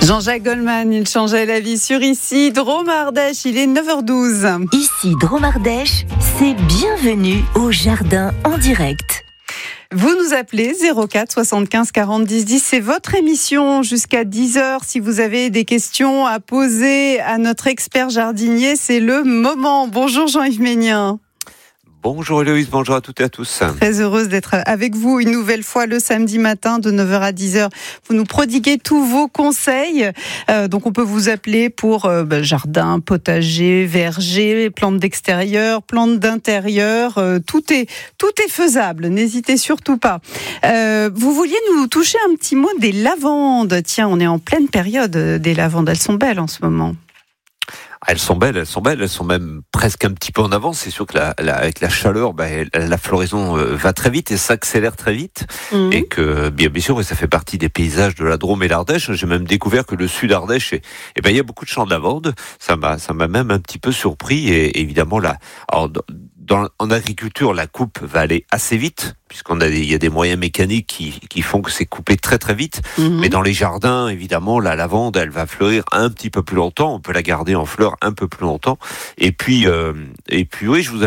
Jean-Jacques Goldman, il changeait la vie sur Ici, Drôme-Ardèche, il est 9h12. Ici, Drôme-Ardèche, c'est bienvenue au jardin en direct. Vous nous appelez 04 75 40 10 10, c'est votre émission jusqu'à 10h. Si vous avez des questions à poser à notre expert jardinier, c'est le moment. Bonjour Jean-Yves Ménien. Bonjour Héloïse, bonjour à toutes et à tous. Très heureuse d'être avec vous une nouvelle fois le samedi matin de 9h à 10h. Vous nous prodiguez tous vos conseils. Donc on peut vous appeler pour jardin, potager, verger, plantes d'extérieur, plantes d'intérieur. Tout est faisable, n'hésitez surtout pas. Vous vouliez nous toucher un petit mot des lavandes. Tiens, on est en pleine période des lavandes. Elles sont belles en ce moment. Elles sont belles, elles sont même presque un petit peu en avance. C'est sûr que avec la chaleur, la floraison va très vite et s'accélère très vite. Et que, bien sûr, ça fait partie des paysages de la Drôme et l'Ardèche. J'ai même découvert que le sud Ardèche, il y a beaucoup de champs de lavande. Ça m'a même un petit peu surpris. Et évidemment, en agriculture, la coupe va aller assez vite, il y a des moyens mécaniques qui font que c'est coupé très très vite. Mais dans les jardins, évidemment, la lavande, elle va fleurir un petit peu plus longtemps. On peut la garder en fleurs un peu plus longtemps. Et puis oui, je vous